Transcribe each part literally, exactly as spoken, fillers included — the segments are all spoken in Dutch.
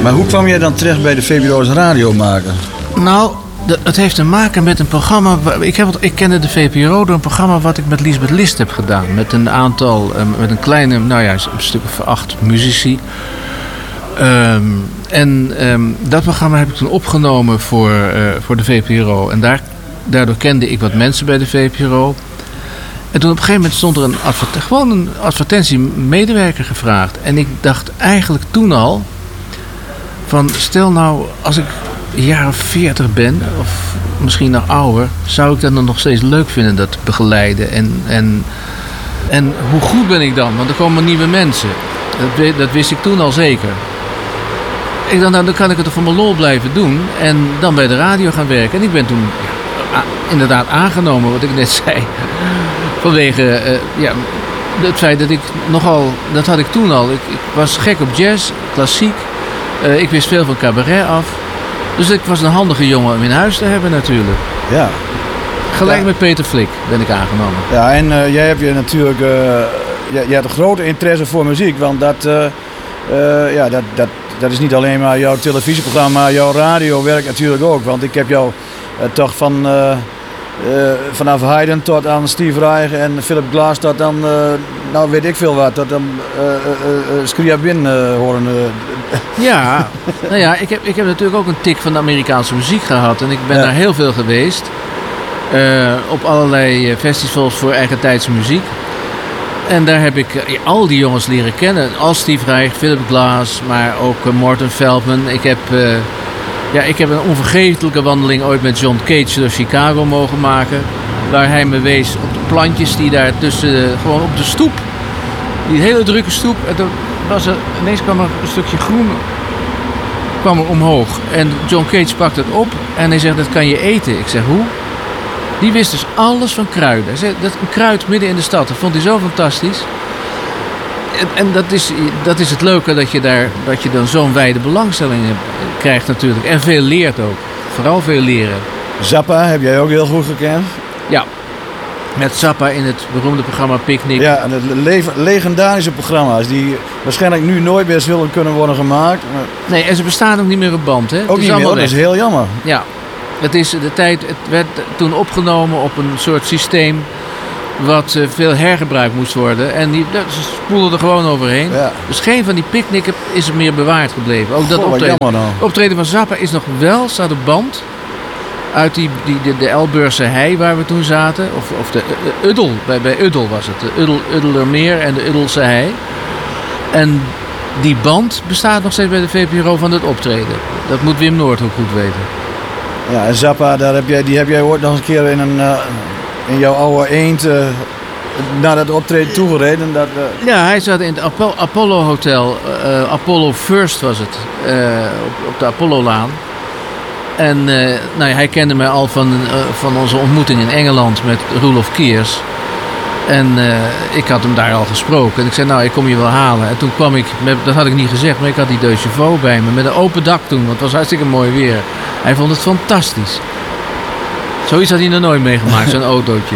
Maar hoe kwam jij dan terecht bij de V P R O als radiomaker? Nou, de, het heeft te maken met een programma. Ik, heb, ik kende de V P R O door een programma wat ik met Liesbeth List heb gedaan. Met een aantal, um, met een kleine, nou ja, een stuk of acht muzici. Um, en um, dat programma heb ik toen opgenomen voor, uh, voor de V P R O. En daar, daardoor kende ik wat mensen bij de V P R O. En toen op een gegeven moment stond er een advertentie, gewoon een advertentiemedewerker gevraagd. En ik dacht eigenlijk toen al van stel nou als ik een jaar of veertig ben of misschien nog ouder, zou ik dat dan nog steeds leuk vinden dat te begeleiden. En, en, en hoe goed ben ik dan? Want er komen nieuwe mensen. Dat, dat wist ik toen al zeker. Ik dacht nou dan kan ik het er voor mijn lol blijven doen en dan bij de radio gaan werken. En ik ben toen ja, inderdaad aangenomen wat ik net zei. Vanwege uh, ja, het feit dat ik nogal, dat had ik toen al. Ik, ik was gek op jazz, klassiek. Uh, ik wist veel van cabaret af. Dus ik was een handige jongen om in huis te hebben natuurlijk. Ja. Gelijk ja. met Peter Flik ben ik aangenomen. Ja, en uh, jij hebt je natuurlijk, uh, jij, jij hebt een grote interesse voor muziek. Want dat, uh, uh, ja, dat, dat, dat is niet alleen maar jouw televisieprogramma, maar jouw radiowerk natuurlijk ook. Want ik heb jou uh, toch van... Uh, Uh, vanaf Haydn tot aan Steve Reich en Philip Glass tot aan, uh, nou weet ik veel wat, tot aan uh, uh, uh, Scriabin uh, horen. Uh. Ja, nou ja, ik heb, ik heb natuurlijk ook een tik van de Amerikaanse muziek gehad en ik ben ja. daar heel veel geweest. Uh, op allerlei festivals voor eigentijdse muziek. En daar heb ik uh, al die jongens leren kennen. Als Steve Reich, Philip Glass, maar ook uh, Morton Feldman. Ik heb... Uh, Ja, ik heb een onvergetelijke wandeling ooit met John Cage door Chicago mogen maken. Waar hij me wees op de plantjes die daar tussen, gewoon op de stoep. Die hele drukke stoep. En toen was er, ineens kwam er een stukje groen kwam er omhoog. En John Cage pakt het op en hij zegt, dat kan je eten. Ik zeg, hoe? Die wist dus alles van kruiden. Hij zei, dat een kruid midden in de stad, dat vond hij zo fantastisch. En, en dat, is, dat is het leuke, dat je, daar, dat je dan zo'n wijde belangstelling krijgt natuurlijk. En veel leert ook. Vooral veel leren. Zappa heb jij ook heel goed gekend? Ja. Met Zappa in het beroemde programma Picnic. Ja, en het le- legendarische programma's die waarschijnlijk nu nooit meer zullen kunnen worden gemaakt. Maar... Nee, en ze bestaan ook niet meer op band. Hè? Ook niet meer, dat is heel jammer. Ja. Het is de tijd, het werd toen opgenomen op een soort systeem wat uh, veel hergebruikt moest worden. En die, dat, ze spoelden er gewoon overheen. Ja. Dus geen van die picknicken is er meer bewaard gebleven. Ook dat Goh, optreden, nou. optreden van Zappa is nog wel, staat op band. Uit die, die, de, de Elburgse hei waar we toen zaten. Of, of de uh, Uddel, bij, bij Uddel was het. De Uddel, Uddelermeer en de Uddelse hei. En die band bestaat nog steeds bij de V P R O van het optreden. Dat moet Wim Noordhoek goed weten. Ja, en Zappa, daar heb jij, die heb jij ooit nog een keer in een... Uh... in jouw oude eend uh, naar dat optreden toegereden? Dat, uh... Ja, hij zat in het Apollo, Apollo Hotel. Uh, Apollo First was het. Uh, op, op de Apollo-laan. En uh, nou ja, hij kende mij al van, uh, van onze ontmoeting in Engeland met Roelof Kiers. En uh, ik had hem daar al gesproken. En ik zei, nou, ik kom je wel halen. En toen kwam ik, met, dat had ik niet gezegd, maar ik had die Deux Chevaux bij me. Met een open dak toen, want het was hartstikke mooi weer. Hij vond het fantastisch. Zoiets had hij nog nooit meegemaakt, zo'n autootje.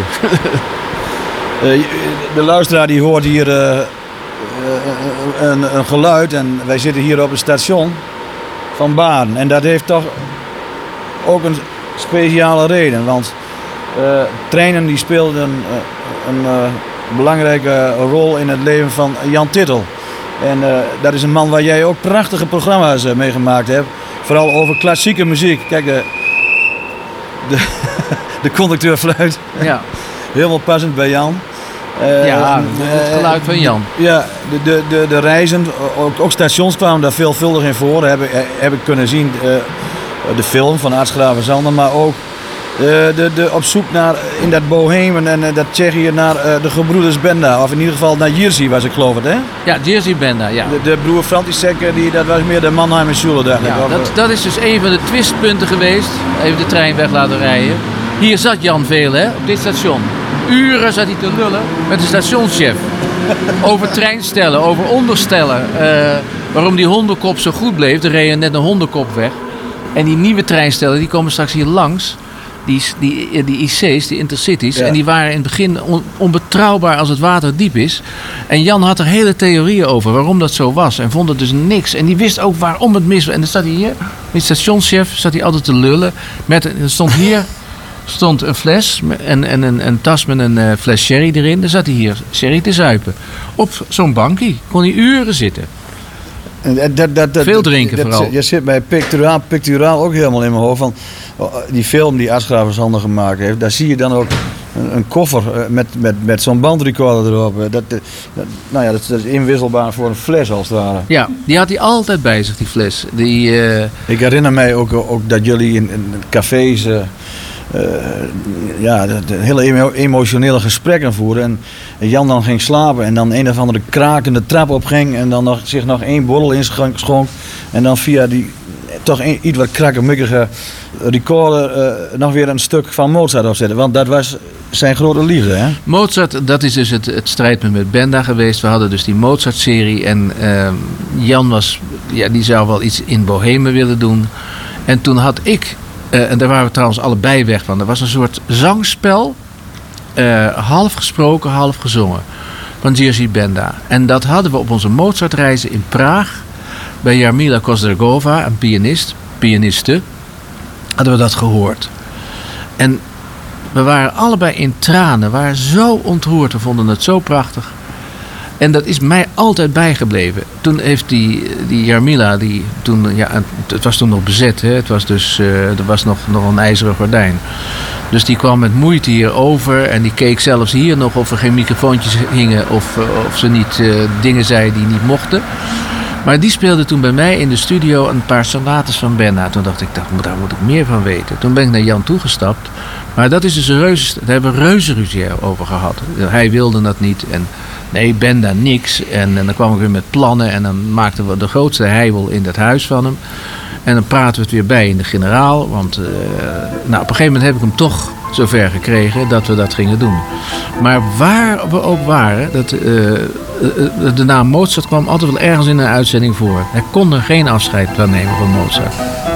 De luisteraar die hoort hier uh, een, een geluid en wij zitten hier op het station van Baarn. En dat heeft toch ook een speciale reden, want uh, treinen die speelden uh, een uh, belangrijke rol in het leven van Jan Tittel. En uh, dat is een man waar jij ook prachtige programma's uh, mee gemaakt hebt. Vooral over klassieke muziek. Kijk, de, de, de conducteur fluit. Ja. Helemaal passend bij Jan. Uh, ja, het geluid van Jan. Uh, ja, de, de, de, de reizen, ook, ook stations kwamen daar veelvuldig in voor. Heb ik, heb ik kunnen zien, uh, de film van Arts Graven Zander, maar ook uh, de, de op zoek naar, in dat Bohemen en uh, dat Tsjechië, naar uh, de gebroeders Benda. Of in ieder geval naar Jerzy was ik geloof het, hè? Ja, Jerzy Benda, ja. De, de broer František, die dat was meer de Mannheimer Schule, dacht ja, ik. Of, dat, dat is dus een van de twistpunten geweest. Even de trein weg laten rijden. Hier zat Jan veel, hè, op dit station. Uren zat hij te lullen met de stationschef. Over treinstellen, over onderstellen. Uh, waarom die hondenkop zo goed bleef. Er reed net een hondenkop weg. En die nieuwe treinstellen die komen straks hier langs. die, die, die I C's, die intercities. Ja. En die waren in het begin on, onbetrouwbaar als het water diep is. En Jan had er hele theorieën over waarom dat zo was. En vond het dus niks. En die wist ook waarom het mis was. En dan staat hij hier, die stationschef, staat hij altijd te lullen. Met, er stond hier stond een fles en, en een, een tas met een uh, fles sherry erin. Dan zat hij hier sherry te zuipen. Op zo'n bankie kon hij uren zitten. En dat, dat, dat, Veel drinken dat, vooral. Je zit bij picturaal, picturaal ook helemaal in mijn hoofd. Van, die film die Asgrafensander gemaakt heeft, daar zie je dan ook een, een koffer met, met, met zo'n bandrecorder erop. Dat, dat, nou ja, dat, dat is inwisselbaar voor een fles als het ware. Ja, die had hij altijd bij zich, die fles. Die, uh... Ik herinner mij ook, ook dat jullie in, in cafés uh, uh, ja, de, de hele emo- emotionele gesprekken voeren. En Jan dan ging slapen en dan een of andere krakende trap opging en dan nog, zich nog één borrel inschonk. En dan via die toch een, iets wat krakkemikkige recorder uh, nog weer een stuk van Mozart opzetten. Want dat was zijn grote liefde, hè? Mozart, dat is dus het, het strijdpunt met Benda geweest. We hadden dus die Mozart-serie en uh, Jan was, ja, die zou wel iets in Bohemen willen doen. En toen had ik, uh, en daar waren we trouwens allebei weg van, er was een soort zangspel, uh, half gesproken, half gezongen, van Jerzy Benda. En dat hadden we op onze Mozart-reizen in Praag, bij Jarmila Kozdragova, een pianist, pianiste, hadden we dat gehoord. En we waren allebei in tranen, we waren zo ontroerd, we vonden het zo prachtig. En dat is mij altijd bijgebleven. Toen heeft die, die Jarmila, die toen, ja, het was toen nog bezet, hè? Het was dus, uh, er was nog, nog een ijzeren gordijn. Dus die kwam met moeite hier over en die keek zelfs hier nog of er geen microfoontjes hingen of, uh, of ze niet uh, dingen zei die niet mochten. Maar die speelde toen bij mij in de studio een paar sonates van Benda. Toen dacht ik, daar moet ik meer van weten. Toen ben ik naar Jan toegestapt. Maar dat is dus een reuze, daar hebben we reuze ruzie over gehad. Hij wilde dat niet en nee, Benda niks. En, en dan kwam ik weer met plannen en dan maakten we de grootste heibel in dat huis van hem. En dan praten we het weer bij in de generaal. Want uh, nou, op een gegeven moment heb ik hem toch zover gekregen dat we dat gingen doen. Maar waar we ook waren, dat, uh, de naam Mozart kwam altijd wel ergens in een uitzending voor. Hij kon er geen afscheid van nemen van Mozart.